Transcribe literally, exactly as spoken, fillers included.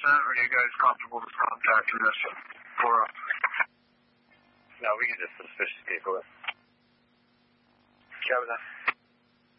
that, or are you guys comfortable with contacting us for us? No, we can just suspicious people. Copy that.